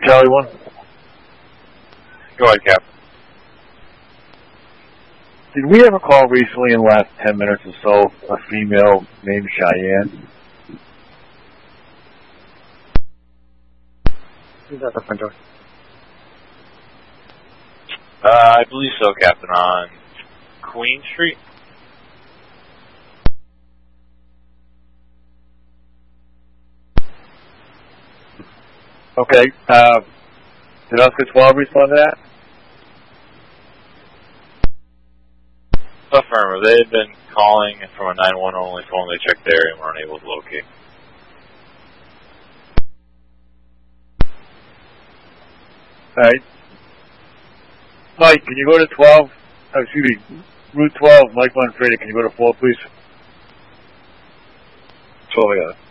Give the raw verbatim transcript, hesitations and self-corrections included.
Charlie one. Go ahead, Captain. Did we have a call recently in the last ten minutes or so, a female named Cheyenne? Who's at the front door? Uh, I believe so, Captain, on Queen Street. Okay, uh, did Oscar twelve respond to that? Affirmative. They had been calling from a nine one one only phone. They checked the area and were unable to locate. Alright. Mike, can you go to twelve? Oh, excuse me, Route twelve, Mike Manfredi, can you go to four, please? twelve, I got it.